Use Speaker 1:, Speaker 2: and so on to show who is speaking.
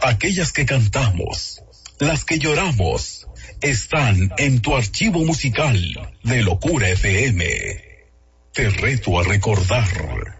Speaker 1: aquellas que cantamos, las que lloramos, están en tu archivo musical de Locura FM. Te reto a recordar.